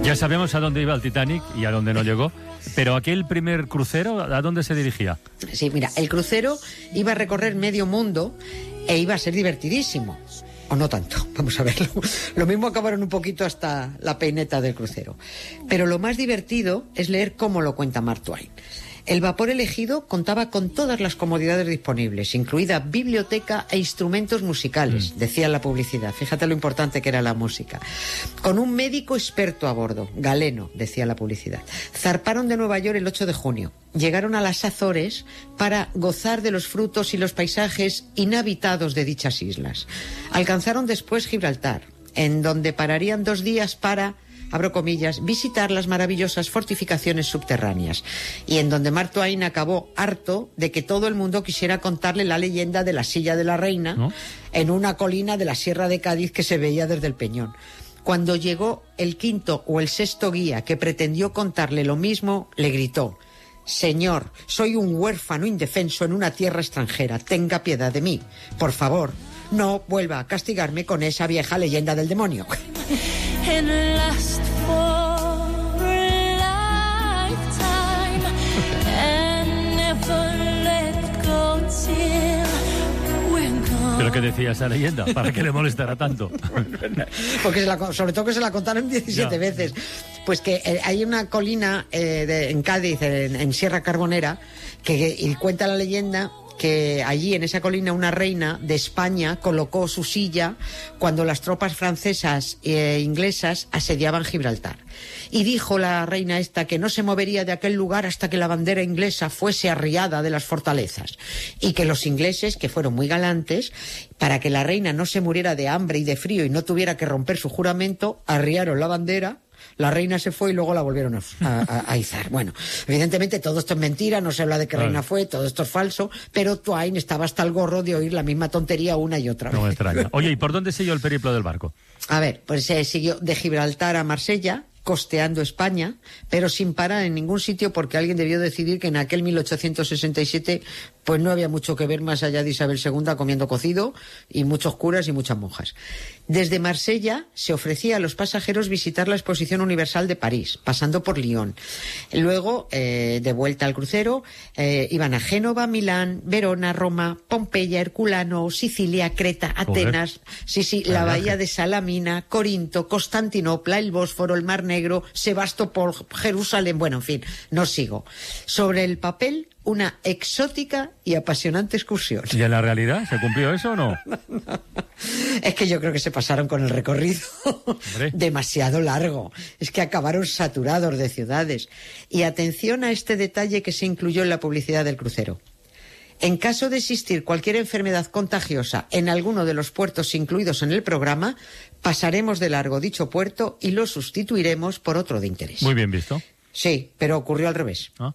Ya sabemos a dónde iba el Titanic y a dónde no llegó, pero aquel primer crucero, ¿a dónde se dirigía? Sí, mira, el crucero iba a recorrer medio mundo e iba a ser divertidísimo. O no tanto, vamos a verlo. Lo mismo acabaron un poquito hasta la peineta del crucero. Pero lo más divertido es leer cómo lo cuenta Mark Twain. El vapor elegido contaba con todas las comodidades disponibles, incluida biblioteca e instrumentos musicales, decía la publicidad. Fíjate lo importante que era la música. Con un médico experto a bordo, Galeno, decía la publicidad. Zarparon de Nueva York el 8 de junio. Llegaron a las Azores para gozar de los frutos y los paisajes inhabitados de dichas islas. Alcanzaron después Gibraltar, en donde pararían 2 días para, abro comillas, visitar las maravillosas fortificaciones subterráneas, y en donde Mark Twain acabó harto de que todo el mundo quisiera contarle la leyenda de la silla de la reina, ¿no?, en una colina de la Sierra de Cádiz que se veía desde el Peñón. Cuando llegó el 5º o el 6º guía que pretendió contarle lo mismo, le gritó: «Señor, soy un huérfano indefenso en una tierra extranjera, tenga piedad de mí. Por favor, no vuelva a castigarme con esa vieja leyenda del demonio». ¿Pero qué decía esa leyenda? ¿Para qué le molestara tanto? Porque sobre todo que se la contaron 17 veces. Pues que hay una colina en Cádiz, en Sierra Carbonera, y cuenta la leyenda que allí en esa colina una reina de España colocó su silla cuando las tropas francesas e inglesas asediaban Gibraltar. Y dijo la reina esta que no se movería de aquel lugar hasta que la bandera inglesa fuese arriada de las fortalezas. Y que los ingleses, que fueron muy galantes, para que la reina no se muriera de hambre y de frío y no tuviera que romper su juramento, arriaron la bandera. La reina se fue y luego la volvieron a izar. Bueno, evidentemente todo esto es mentira, no se habla de qué reina fue, todo esto es falso, pero Twain estaba hasta el gorro de oír la misma tontería una y otra vez. No me extraña. Oye, ¿y por dónde siguió el periplo del barco? A ver, pues se siguió de Gibraltar a Marsella, costeando España, pero sin parar en ningún sitio, porque alguien debió decidir que en aquel 1867 pues no había mucho que ver más allá de Isabel II comiendo cocido y muchos curas y muchas monjas. Desde Marsella se ofrecía a los pasajeros visitar la Exposición Universal de París, pasando por Lyon. Luego, de vuelta al crucero, iban a Génova, Milán, Verona, Roma, Pompeya, Herculano, Sicilia, Creta, Atenas, la bahía de Salamina, Corinto, Constantinopla, el Bósforo, el Mar Negro, Sebastopol, Jerusalén, bueno, en fin, no sigo. Sobre el papel, una exótica y apasionante excursión. ¿Y en la realidad se cumplió eso o no? Es que yo creo que se pasaron con el recorrido demasiado largo. Es que acabaron saturados de ciudades. Y atención a este detalle que se incluyó en la publicidad del crucero. En caso de existir cualquier enfermedad contagiosa en alguno de los puertos incluidos en el programa, pasaremos de largo dicho puerto y lo sustituiremos por otro de interés. Muy bien visto. Sí, pero ocurrió al revés. ¿Ah?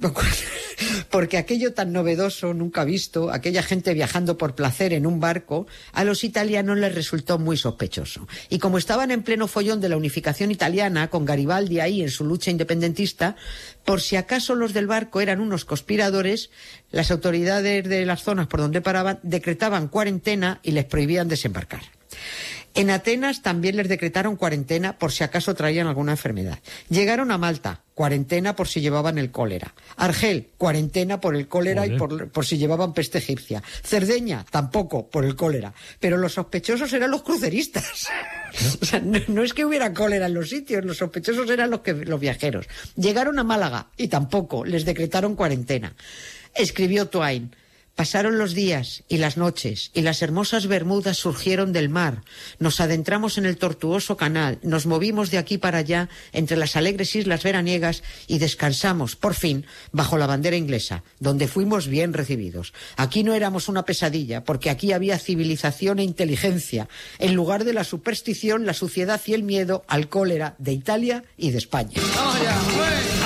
Porque aquello tan novedoso, nunca visto, aquella gente viajando por placer en un barco, a los italianos les resultó muy sospechoso. Y como estaban en pleno follón de la unificación italiana, con Garibaldi ahí en su lucha independentista, por si acaso los del barco eran unos conspiradores, las autoridades de las zonas por donde paraban decretaban cuarentena y les prohibían desembarcar. En Atenas también les decretaron cuarentena por si acaso traían alguna enfermedad. Llegaron a Malta, cuarentena por si llevaban el cólera. Argel, cuarentena por el cólera y por si llevaban peste egipcia. Cerdeña, tampoco, por el cólera. Pero los sospechosos eran los cruceristas. O sea, no es que hubiera cólera en los sitios, los sospechosos eran los viajeros. Llegaron a Málaga y tampoco, les decretaron cuarentena. Escribió Twain: pasaron los días y las noches, y las hermosas Bermudas surgieron del mar. Nos adentramos en el tortuoso canal, nos movimos de aquí para allá, entre las alegres islas veraniegas, y descansamos, por fin, bajo la bandera inglesa, donde fuimos bien recibidos. Aquí no éramos una pesadilla, porque aquí había civilización e inteligencia, en lugar de la superstición, la suciedad y el miedo al cólera de Italia y de España. ¡Oh, yeah!